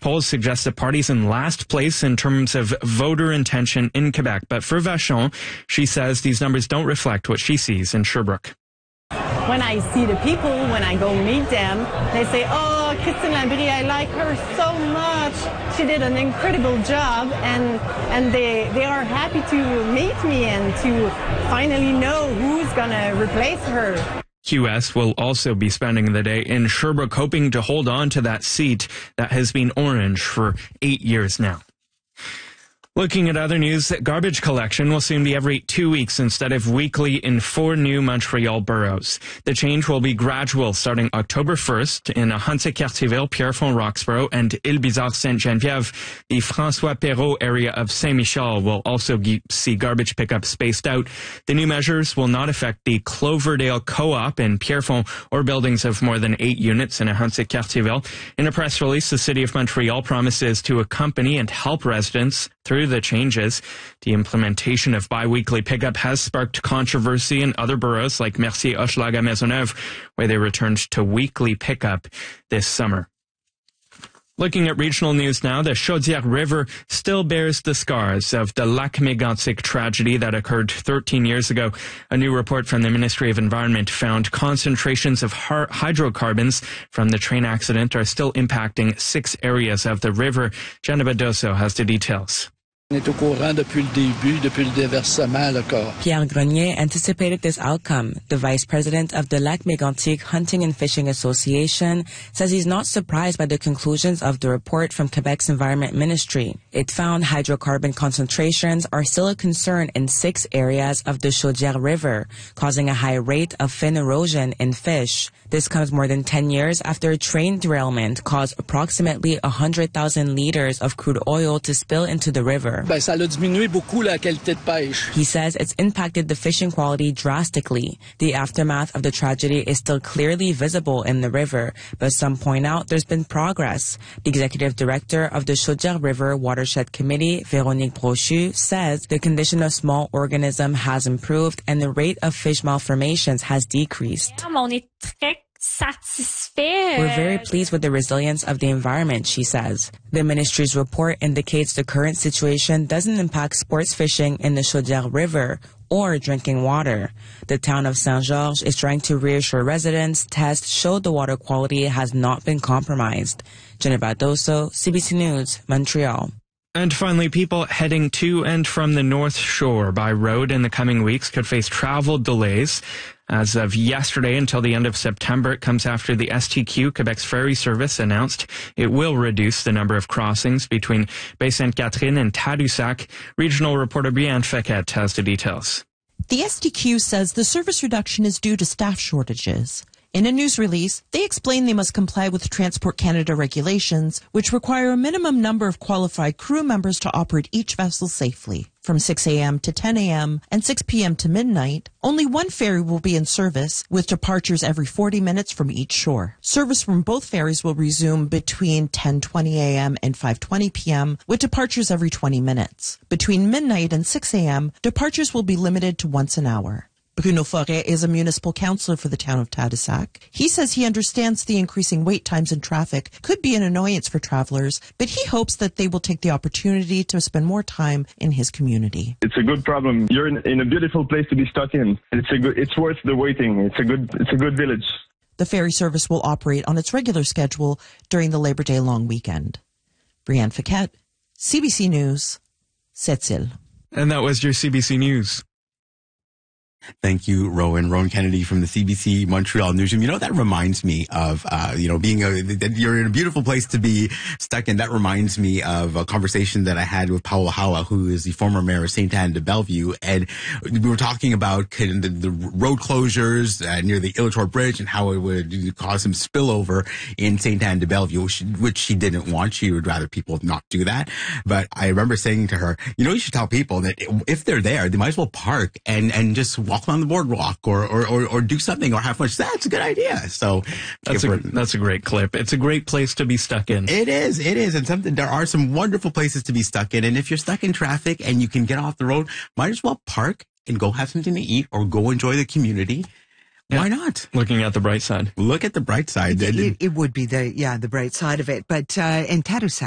polls suggest the party's in last place in terms of voter intention in Quebec. But for Vachon, she says these numbers don't reflect what she sees in Sherbrooke. When I see the people, when I go meet them, they say, oh, Christine Labrie, I like her so much. She did an incredible job, and they are happy to meet me and to finally know who's going to replace her. QS will also be spending the day in Sherbrooke, hoping to hold on to that seat that has been orange for 8 years now. Looking at other news, garbage collection will soon be every 2 weeks instead of weekly in 4 new Montreal boroughs. The change will be gradual starting October 1st in Ahuntsic-Cartierville, Pierrefonds-Roxborough, and Île-Bizarre-Sainte-Geneviève. The François Perrault area of Saint-Michel will also see garbage pickup spaced out. The new measures will not affect the Cloverdale Co-op in Pierrefonds or buildings of more than 8 units in Ahuntsic-Cartierville. In a press release, the City of Montreal promises to accompany and help residents through the changes. The implementation of biweekly pickup has sparked controversy in other boroughs like Mercier, Hochelaga, Maisonneuve, where they returned to weekly pickup this summer. Looking at regional news now, the Chaudière River still bears the scars of the Lac Mégantic tragedy that occurred 13 years ago. A new report from the Ministry of Environment found concentrations of hydrocarbons from the train accident are still impacting 6 areas of the river. Jenna Badoso has the details. Pierre Grenier anticipated this outcome. The vice president of the Lac Mégantic Hunting and Fishing Association says he's not surprised by the conclusions of the report from Quebec's Environment Ministry. It found hydrocarbon concentrations are still a concern in 6 areas of the Chaudière River, causing a high rate of fin erosion in fish. This comes more than 10 years after a train derailment caused approximately 100,000 liters of crude oil to spill into the river. He says it's impacted the fishing quality drastically. The aftermath of the tragedy is still clearly visible in the river, but some point out there's been progress. The executive director of the Chaudière River Watershed Committee, Véronique Brochu, says the condition of small organisms has improved and the rate of fish malformations has decreased. We're very pleased with the resilience of the environment, she says. The ministry's report indicates the current situation doesn't impact sports fishing in the Chaudière River or drinking water. The town of Saint-Georges is trying to reassure residents tests showed the water quality has not been compromised. Jenna Badoso, CBC News, Montreal. And finally, people heading to and from the North Shore by road in the coming weeks could face travel delays. As of yesterday until the end of September, it comes after the STQ, Quebec's ferry service, announced it will reduce the number of crossings between Baie-Sainte-Catherine and Tadoussac. Regional reporter Brianne Fequette has the details. The STQ says the service reduction is due to staff shortages. In a news release, they explain they must comply with Transport Canada regulations, which require a minimum number of qualified crew members to operate each vessel safely. From 6 a.m. to 10 a.m. and 6 p.m. to midnight, only one ferry will be in service, with departures every 40 minutes from each shore. Service from both ferries will resume between 10:20 a.m. and 5:20 p.m., with departures every 20 minutes. Between midnight and 6 a.m., departures will be limited to once an hour. Bruno Forêt is a municipal councillor for the town of Tadoussac. He says he understands the increasing wait times in traffic could be an annoyance for travelers, but he hopes that they will take the opportunity to spend more time in his community. It's a good problem. You're in a beautiful place to be stuck in. It's worth the waiting. It's a good village. The ferry service will operate on its regular schedule during the Labor Day long weekend. Brianne Fequette, CBC News, Sept-Îles. And that was your CBC News. Thank you, Rowan. Rowan Kennedy from the CBC Montreal Newsroom. You know, that reminds me of, you're in a beautiful place to be stuck in. That reminds me of a conversation that I had with Paola Hawa, who is the former mayor of Sainte-Anne-de-Bellevue. And we were talking about the road closures near the Illitor Bridge and how it would cause some spillover in Sainte-Anne-de-Bellevue, which she didn't want. She would rather people not do that. But I remember saying to her, you should tell people that if they're there, they might as well park and just walk on the boardwalk or do something or have lunch. That's a good idea. So that's a great clip. It's a great place to be stuck in. It is. And there are some wonderful places to be stuck in. And if you're stuck in traffic and you can get off the road, might as well park and go have something to eat or go enjoy the community. Yeah. Why not? Looking at the bright side. Look at the bright side. It would be the bright side of it. But in Tadoussac,